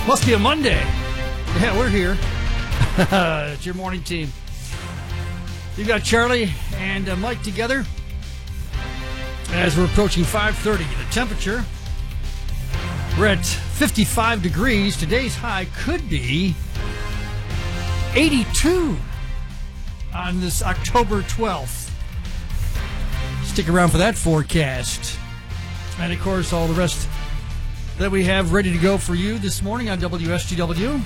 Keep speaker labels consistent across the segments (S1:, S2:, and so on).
S1: Must be a Monday. Yeah, we're here. It's your morning team. You got Charlie and Mike together as we're approaching 5:30. The temperature, we're at 55 degrees. Today's high could be 82 on this October 12th. Stick around for that forecast. And, of course, all the rest that we have ready to go for you this morning on WSGW.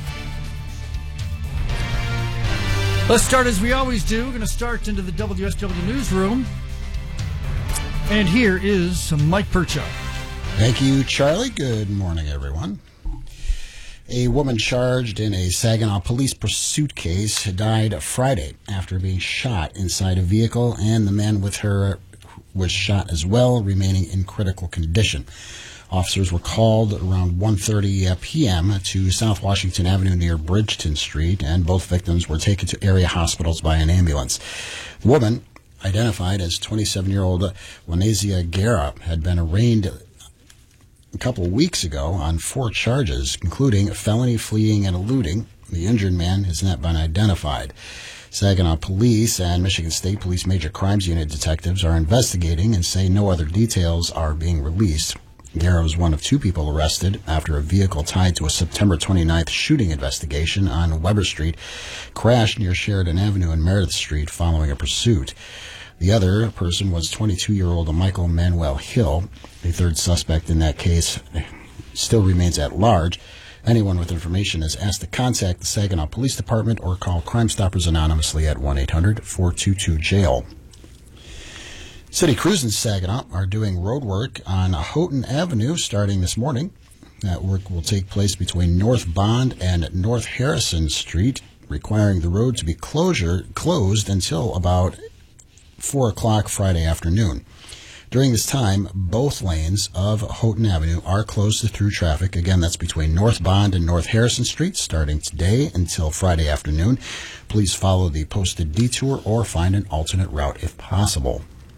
S1: Let's start as we always do. We're going to start into the WSGW newsroom. And here is Mike Percha.
S2: Thank you, Charlie. Good morning, everyone. A woman charged in a Saginaw police pursuit case died Friday after being shot inside a vehicle, and the man with her was shot as well, remaining in critical condition. Officers were called around 1:30 p.m. to South Washington Avenue near Bridgeton Street, and both victims were taken to area hospitals by an ambulance. The woman, identified as 27-year-old Wanezia Guerra, had been arraigned a couple of weeks ago on 4 charges, including felony fleeing and eluding. The injured man has not been identified. Saginaw Police and Michigan State Police Major Crimes Unit detectives are investigating and say no other details are being released. Guerra was one of 2 people arrested after a vehicle tied to a September 29th shooting investigation on Weber Street crashed near Sheridan Avenue and Meredith Street following a pursuit. The other person was 22-year-old Michael Manuel Hill. The third suspect in that case still remains at large. Anyone with information is asked to contact the Saginaw Police Department or call Crime Stoppers anonymously at 1-800-422-JAIL. City crews in Saginaw are doing road work on Houghton Avenue starting this morning. That work will take place between North Bond and North Harrison Street, requiring the road to be closed until about 4 o'clock Friday afternoon. During this time, both lanes of Houghton Avenue are closed to through traffic. Again, that's between North Bond and North Harrison Street, starting today until Friday afternoon. Please follow the posted detour or find an alternate route if possible.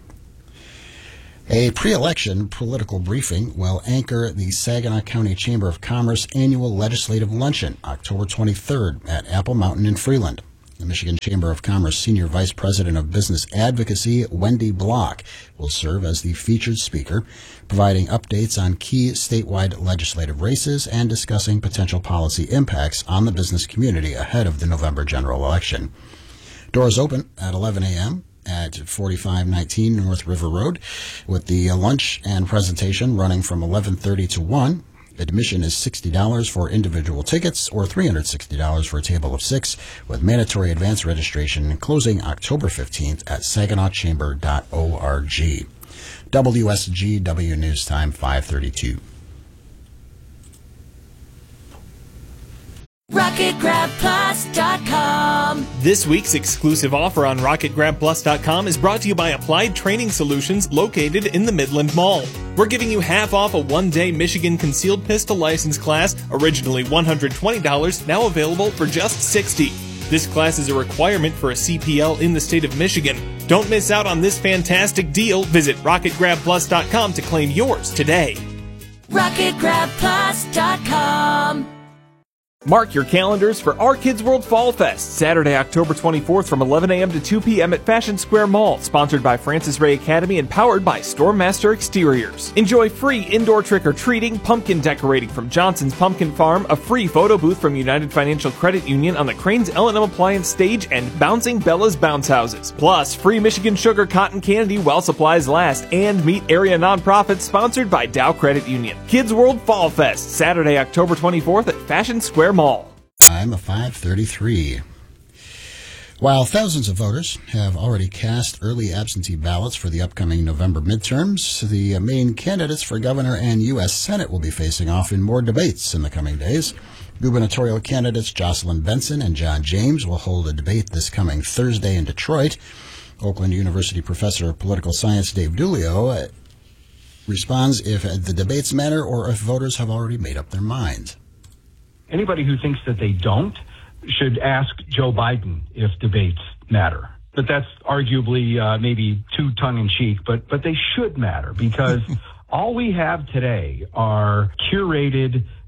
S2: A pre-election political briefing will anchor the Saginaw County Chamber of Commerce annual legislative luncheon, October 23rd at Apple Mountain in Freeland. The Michigan Chamber of Commerce Senior Vice President of Business Advocacy, Wendy Block, will serve as the featured speaker, providing updates on key statewide legislative races and discussing potential policy impacts on the business community ahead of the November general election. Doors open at 11 a.m. at 4519 North River Road, with the lunch and presentation running from 11:30 to 1. Admission is $60 for individual tickets or $360 for a table of 6, with mandatory advance registration closing October 15th at saginawchamber.org. WSGW News Time 5:32.
S3: RocketGrabPlus.com.
S4: This week's exclusive offer on RocketGrabPlus.com is brought to you by Applied Training Solutions, located in the Midland Mall. We're giving you half off a one-day Michigan Concealed Pistol License class, originally $120, now available for just $60. This class is a requirement for a CPL in the state of Michigan. Don't miss out on this fantastic deal. Visit RocketGrabPlus.com to claim yours today.
S3: RocketGrabPlus.com.
S4: Mark your calendars for Our Kids World Fall Fest, Saturday, October 24th from 11 a.m. to 2 p.m. at Fashion Square Mall, sponsored by Francis Ray Academy and powered by Stormmaster Exteriors. Enjoy free indoor trick-or-treating, pumpkin decorating from Johnson's Pumpkin Farm, a free photo booth from United Financial Credit Union on the Crane's L&M Appliance stage, and Bouncing Bella's Bounce Houses. Plus, free Michigan Sugar Cotton Candy while supplies last, and meet area nonprofits sponsored by Dow Credit Union. Kids World Fall Fest, Saturday, October 24th at Fashion Square Mall.
S2: Time of 5:33. While thousands of voters have already cast early absentee ballots for the upcoming November midterms, the main candidates for governor and U.S. Senate will be facing off in more debates in the coming days. Gubernatorial candidates Jocelyn Benson and John James will hold a debate this coming Thursday in Detroit. Oakland University professor of political science Dave Dulio responds if the debates matter or if voters have already made up their minds.
S5: Anybody who thinks that they don't should ask Joe Biden if debates matter. But that's arguably maybe too tongue-in-cheek, but they should matter because all we have today are curated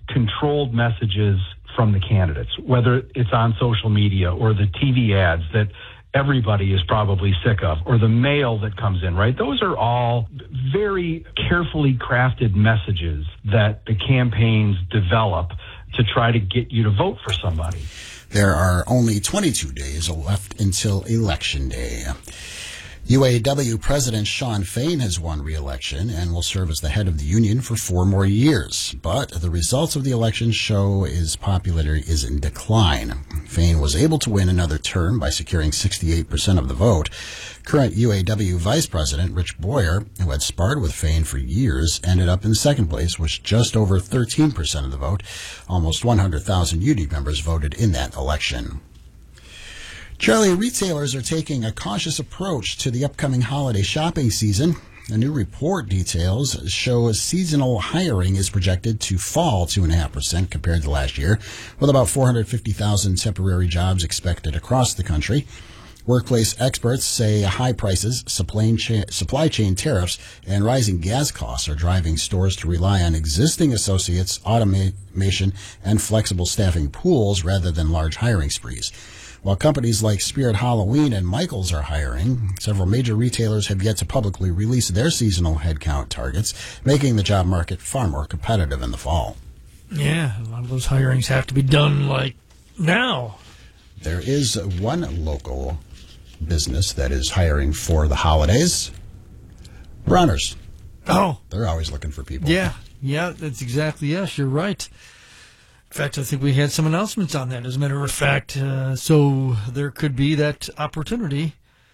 S5: controlled messages from the candidates, whether it's on social media or the TV ads that everybody is probably sick of, or the mail that comes in, right? Those are all very carefully crafted messages that the campaigns develop to try to get you to vote for somebody.
S2: There are only 22 days left until Election Day. UAW President Shawn Fain has won re-election and will serve as the head of the union for 4 more years. But the results of the election show his popularity is in decline. Fain was able to win another term by securing 68% of the vote. Current UAW Vice President Rich Boyer, who had sparred with Fain for years, ended up in second place with just over 13% of the vote. Almost 100,000 union members voted in that election. Charlie, retailers are taking a cautious approach to the upcoming holiday shopping season. A new report details show seasonal hiring is projected to fall 2.5% compared to last year, with about 450,000 temporary jobs expected across the country. Workplace experts say high prices, supply chain tariffs, and rising gas costs are driving stores to rely on existing associates, automation, and flexible staffing pools rather than large hiring sprees. While companies like Spirit Halloween and Michaels are hiring, several major retailers have yet to publicly release their seasonal headcount targets, making the job market far more competitive in the fall.
S1: Yeah, a lot of those hirings have to be done like now.
S2: There is one local business that is hiring for the holidays. Bronner's.
S1: Oh.
S2: They're always looking for people.
S1: Yeah, that's exactly, yes, you're right. In fact, I think we had some announcements on that, as a matter of fact. So there could be that opportunity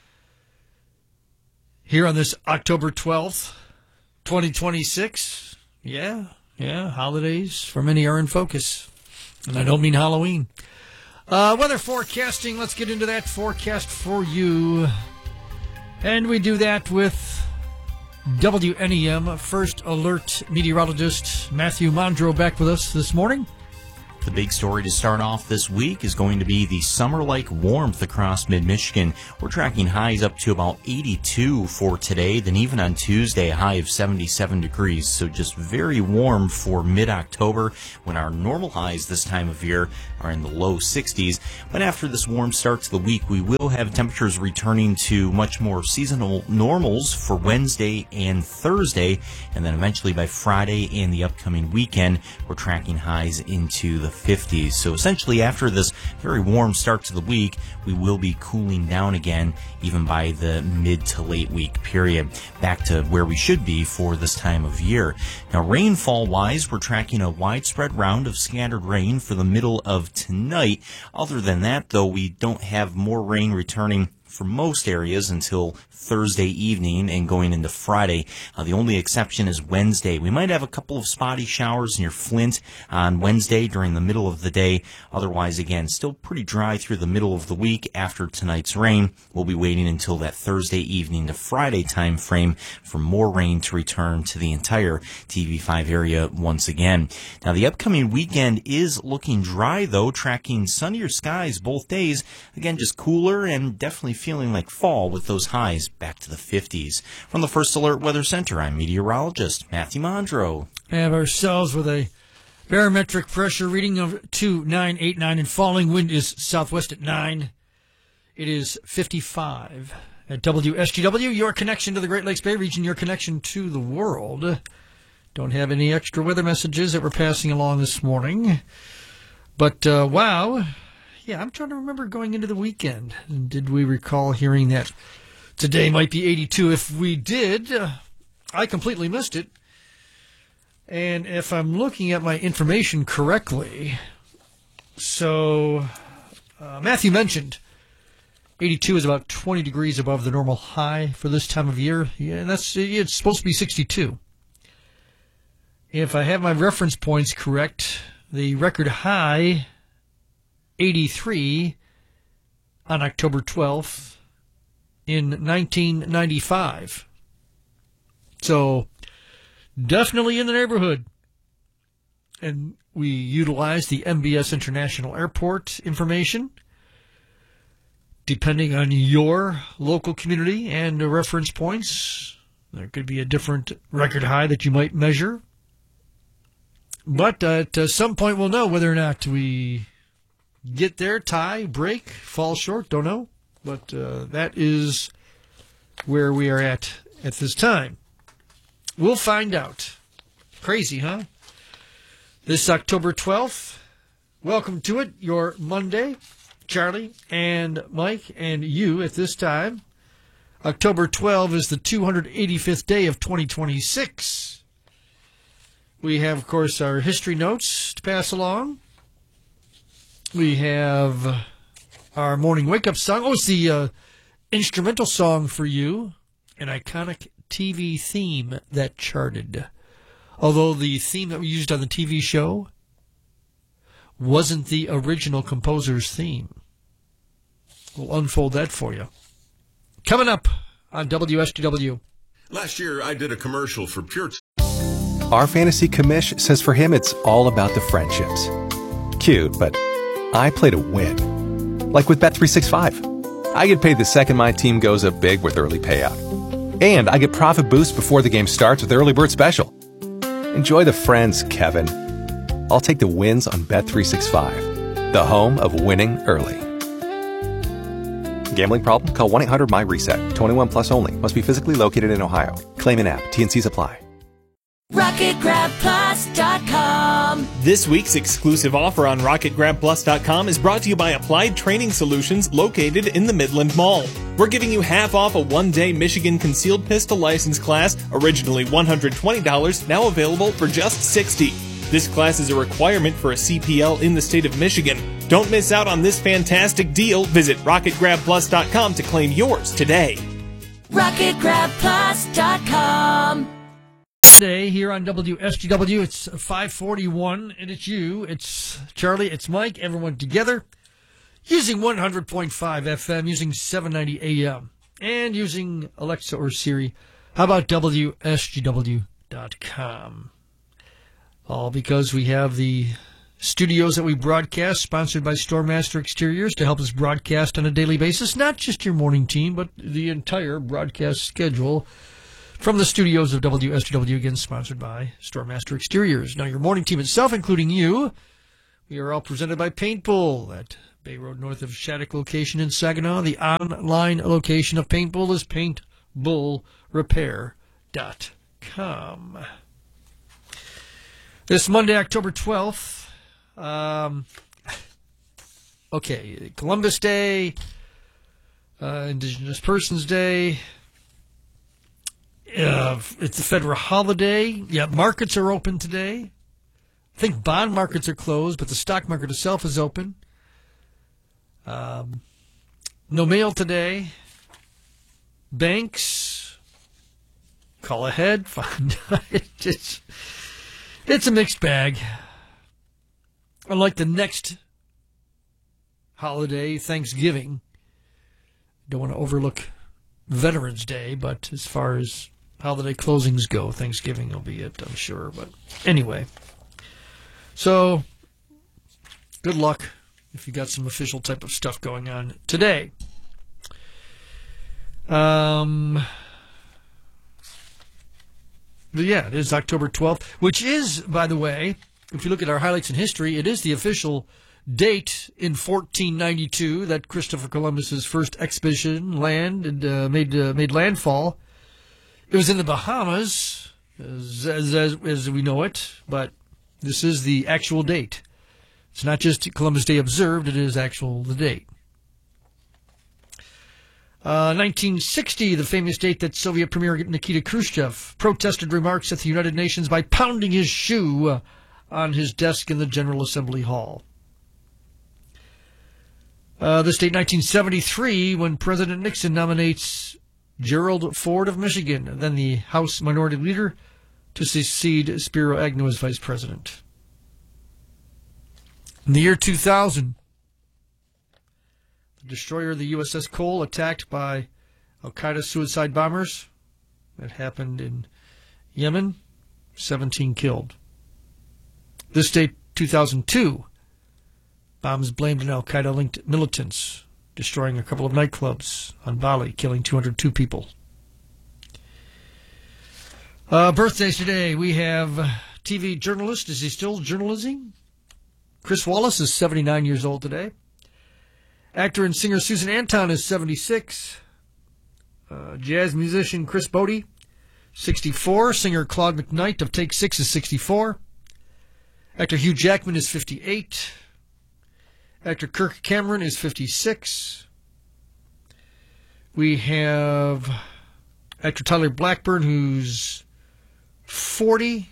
S1: here on this October 12th, 2026. Yeah, holidays for many are in focus. And I don't mean Halloween. Weather forecasting, let's get into that forecast for you. And we do that with WNEM First Alert meteorologist Matthew Mondro back with us this morning.
S3: The big story to start off this week is going to be the summer-like warmth across mid-Michigan. We're tracking highs up to about 82 for today, then even on Tuesday, a high of 77 degrees. So just very warm for mid-October, when our normal highs this time of year are in the low 60s. But after this warm start to the week, we will have temperatures returning to much more seasonal normals for Wednesday and Thursday. And then eventually by Friday and the upcoming weekend, we're tracking highs into the 50s. So essentially after this very warm start to the week, we will be cooling down again even by the mid to late week period, back to where we should be for this time of year. Now rainfall wise, we're tracking a widespread round of scattered rain for the middle of tonight. Other than that though, we don't have more rain returning for most areas until Thursday evening and going into Friday. The only exception is Wednesday. We might have a couple of spotty showers near Flint on Wednesday during the middle of the day. Otherwise, again, still pretty dry through the middle of the week after tonight's rain. We'll be waiting until that Thursday evening to Friday time frame for more rain to return to the entire TV5 area once again. Now, the upcoming weekend is looking dry, though, tracking sunnier skies both days. Again, just cooler and definitely feeling like fall with those highs back to the 50s. From the First Alert Weather Center, I'm meteorologist Matthew Mondro.
S1: Have ourselves with a barometric pressure reading of 2989 and falling wind is southwest at 9. It is 55 at WSGW, your connection to the Great Lakes Bay region, your connection to the world. Don't have any extra weather messages that we're passing along this morning. But, wow. Yeah, I'm trying to remember going into the weekend. Did we recall hearing that today might be 82? If we did, I completely missed it. And if I'm looking at my information correctly, so Matthew mentioned 82 is about 20 degrees above the normal high for this time of year. Yeah, and it's supposed to be 62. If I have my reference points correct, the record high 83 on October 12th in 1995. So definitely in the neighborhood. And we utilize the MBS International Airport information. Depending on your local community and the reference points, there could be a different record high that you might measure. But at some point we'll know whether or not we get there, tie, break, fall short, don't know. But that is where we are at this time. We'll find out. Crazy, huh? This October 12th, welcome to it, your Monday. Charlie and Mike and you at this time. October 12 is the 285th day of 2026. We have, of course, our history notes to pass along. We have our morning wake-up song. Oh, it's the instrumental song for you, an iconic TV theme that charted. Although the theme that we used on the TV show wasn't the original composer's theme. We'll unfold that for you. Coming up on WSTW.
S6: Last year, I did a commercial for Pure.
S7: Our fantasy commish says for him it's all about the friendships. Cute, but I play to win. Like with Bet365. I get paid the second my team goes up big with early payout. And I get profit boost before the game starts with Early Bird Special. Enjoy the friends, Kevin. I'll take the wins on Bet365, the home of winning early. Gambling problem? Call 1-800-MY-RESET. 21 plus only. Must be physically located in Ohio. Claim in app. T&Cs apply.
S8: RocketGrabPlus.com.
S4: This week's exclusive offer on RocketGrabPlus.com is brought to you by Applied Training Solutions located in the Midland Mall. We're giving you half off a one-day Michigan concealed pistol license class, originally $120, now available for just $60. This class is a requirement for a CPL in the state of Michigan. Don't miss out on this fantastic deal. Visit RocketGrabPlus.com to claim yours today.
S8: RocketGrabPlus.com.
S1: Today here on WSGW, it's 5:41, and it's you, it's Charlie, it's Mike, everyone together, using 100.5 FM, using 790 AM, and using Alexa or Siri. How about WSGW.com? All because we have the studios that we broadcast, sponsored by Stormmaster Exteriors, to help us broadcast on a daily basis, not just your morning team, but the entire broadcast schedule from the studios of WSGW, again sponsored by Stormmaster Exteriors. Now, your morning team itself, including you, we are all presented by Paintbull at Bay Road north of Shattuck location in Saginaw. The online location of Paintbull is paintbullrepair.com. This Monday, October 12th, Columbus Day, Indigenous Persons Day. It's a federal holiday. Yeah, markets are open today. I think bond markets are closed, but the stock market itself is open. No mail today. Banks, call ahead. Find it's a mixed bag. Unlike the next holiday, Thanksgiving, don't want to overlook Veterans Day, but as far as holiday closings go, Thanksgiving will be it, I'm sure. But anyway, so good luck if you got some official type of stuff going on today. But yeah, it is October 12th, which is, by the way, if you look at our highlights in history, it is the official date in 1492 that Christopher Columbus's first expedition made landfall. It was in the Bahamas, as we know it, but this is the actual date. It's not just Columbus Day observed, it is the date. 1960, the famous date that Soviet Premier Nikita Khrushchev protested remarks at the United Nations by pounding his shoe on his desk in the General Assembly Hall. This date, 1973, when President Nixon nominates Gerald Ford of Michigan, then the House Minority Leader, to succeed Spiro Agnew as Vice President. In the year 2000, the destroyer of the USS Cole attacked by Al-Qaeda suicide bombers. That happened in Yemen, 17 killed. This date, 2002, bombs blamed on Al-Qaeda-linked militants, destroying a couple of nightclubs on Bali, killing 202 people. Birthdays today. We have TV journalist. Is he still journalism? Chris Wallace is 79 years old today. Actor and singer Susan Anton is 76. Jazz musician Chris Bodie, 64. Singer Claude McKnight of Take 6 is 64. Actor Hugh Jackman is 58. Actor Kirk Cameron is 56. We have actor Tyler Blackburn, who's 40.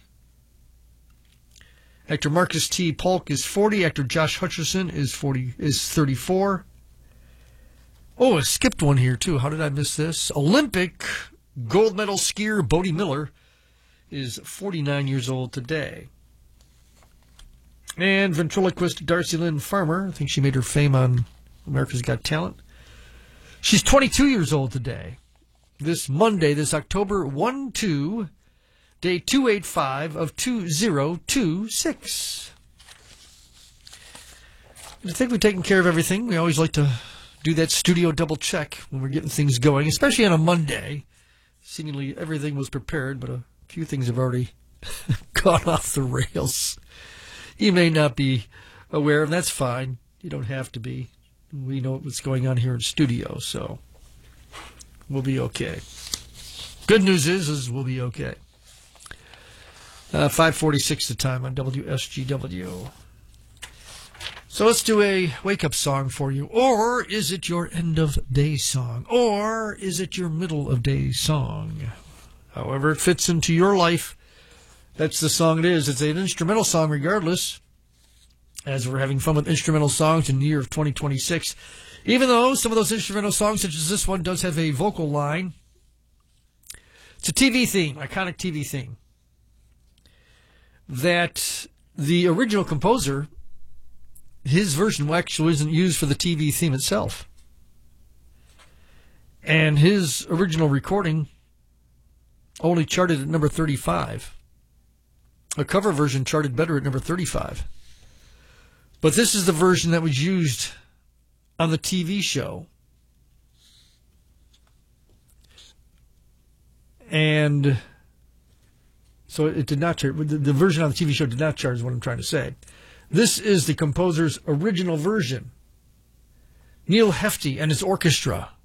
S1: Actor Marcus T. Polk is 40. Actor Josh Hutcherson is 34. Oh, I skipped one here, too. How did I miss this? Olympic gold medal skier Bodie Miller is 49 years old today. And ventriloquist Darcy Lynn Farmer, I think she made her fame on America's Got Talent. She's 22 years old today. This Monday, this October 1-2, day 285 of 2026. I think we've taken care of everything. We always like to do that studio double check when we're getting things going, especially on a Monday. Seemingly everything was prepared, but a few things have already gone off the rails. You may not be aware, and that's fine. You don't have to be. We know what's going on here in studio, so we'll be okay. Good news is we'll be okay. 5:46 the time on WSGW. So let's do a wake-up song for you. Or is it your end-of-day song? Or is it your middle-of-day song? However it fits into your life, that's the song it is. It's an instrumental song regardless, as we're having fun with instrumental songs in the year of 2026. Even though some of those instrumental songs, such as this one, does have a vocal line. It's a TV theme, iconic TV theme, that the original composer, his version actually isn't used for the TV theme itself. And his original recording only charted at number 35. A cover version charted better at number 35. But this is the version that was used on the TV show. And so it did not chart. The version on the TV show did not chart, is what I'm trying to say. This is the composer's original version. Neil Hefti and his orchestra